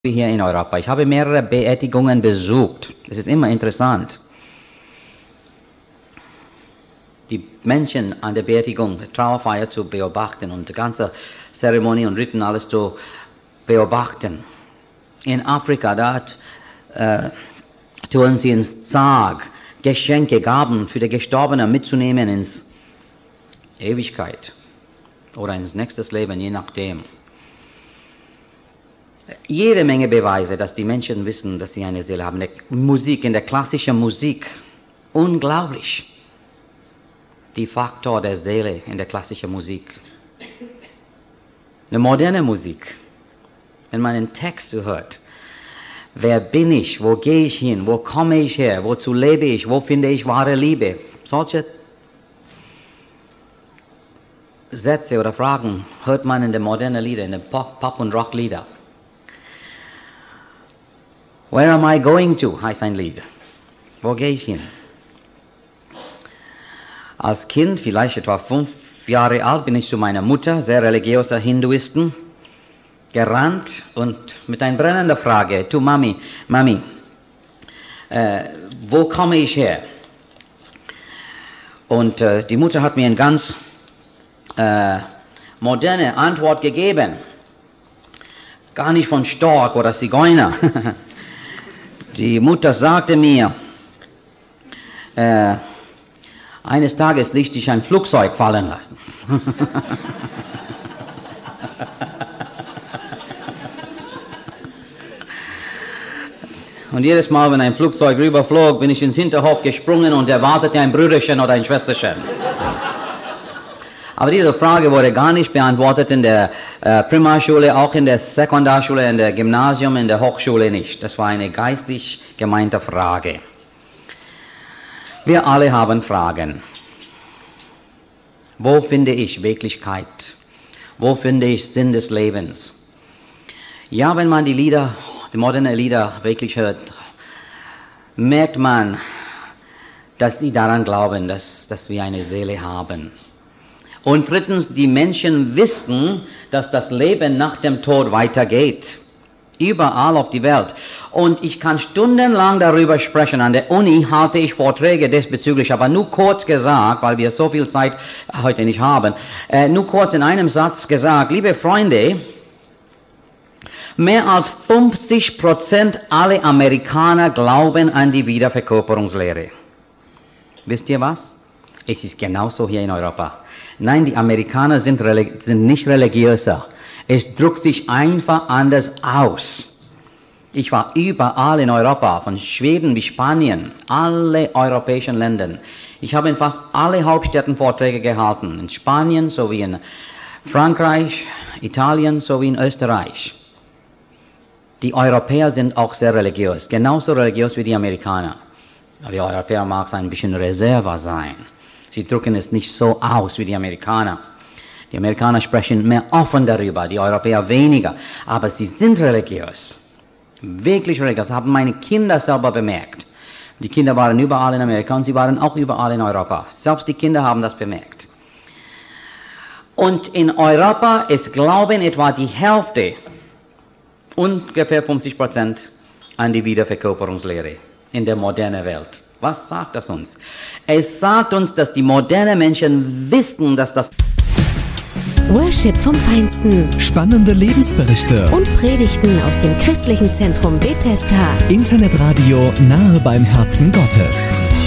hier in Europa. Ich habe mehrere Beerdigungen besucht. Es ist immer interessant. Die Menschen an der Beerdigung, Trauerfeier zu beobachten und die ganze Zeremonie und Riten alles zu beobachten. In Afrika, da tun sie ins Sarg Geschenke, Gaben für die Gestorbenen mitzunehmen ins Ewigkeit oder ins nächste Leben, je nachdem. Jede Menge Beweise, dass die Menschen wissen, dass sie eine Seele haben. Musik, in der klassischen Musik, unglaublich. Die Faktor der Seele in der klassischen Musik. Eine moderne Musik, wenn man einen Text hört, wer bin ich, wo gehe ich hin, wo komme ich her, wozu lebe ich, wo finde ich wahre Liebe, solche Sätze oder Fragen hört man in den modernen Liedern, in den Pop- und Rocklieder. Where am I going to, heißt ein Lied. Wo gehe ich hin? Als Kind, vielleicht etwa 5 Jahre alt, bin ich zu meiner Mutter, sehr religiöser Hinduisten, gerannt und mit einer brennenden Frage, du Mami, wo komme ich her? Und die Mutter hat mir eine ganz moderne Antwort gegeben. Gar nicht von Storch oder Zigeuner. Die Mutter sagte mir, eines Tages ließ dich ein Flugzeug fallen lassen. Und jedes Mal, wenn ein Flugzeug rüberflog, bin ich ins Hinterhof gesprungen und erwartete ein Brüderchen oder ein Schwesterchen. Aber diese Frage wurde gar nicht beantwortet in der Primarschule, auch in der Sekundarschule, in der Gymnasium, in der Hochschule nicht. Das war eine geistlich gemeinte Frage. Wir alle haben Fragen. Wo finde ich Wirklichkeit? Wo finde ich Sinn des Lebens? Ja, wenn man die Lieder, die modernen Lieder wirklich hört, merkt man, dass sie daran glauben, dass wir eine Seele haben. Und drittens, die Menschen wissen, dass das Leben nach dem Tod weitergeht. Überall auf die Welt. Und ich kann stundenlang darüber sprechen. An der Uni halte ich Vorträge diesbezüglich, aber nur kurz gesagt, weil wir so viel Zeit heute nicht haben, nur kurz in einem Satz gesagt, liebe Freunde, mehr als 50% aller Amerikaner glauben an die Wiederverkörperungslehre. Wisst ihr was? Es ist genauso hier in Europa. Nein, die Amerikaner sind nicht religiöser. Es drückt sich einfach anders aus. Ich war überall in Europa, von Schweden bis Spanien, alle europäischen Länder. Ich habe in fast alle Hauptstädten Vorträge gehalten, in Spanien sowie in Frankreich, Italien sowie in Österreich. Die Europäer sind auch sehr religiös, genauso religiös wie die Amerikaner. Aber die Europäer mag ein bisschen reserver sein. Sie drücken es nicht so aus wie die Amerikaner. Die Amerikaner sprechen mehr offen darüber, die Europäer weniger. Aber sie sind religiös. Wirklich religiös. Das haben meine Kinder selber bemerkt. Die Kinder waren überall in Amerika und sie waren auch überall in Europa. Selbst die Kinder haben das bemerkt. Und in Europa ist Glauben etwa die Hälfte, ungefähr 50% an die Wiederverkörperungslehre in der modernen Welt. Was sagt das uns? Es sagt uns, dass die modernen Menschen wissen, dass das Worship vom Feinsten. Spannende Lebensberichte Und Predigten aus dem christlichen Zentrum Bethesda. Internetradio nahe beim Herzen Gottes.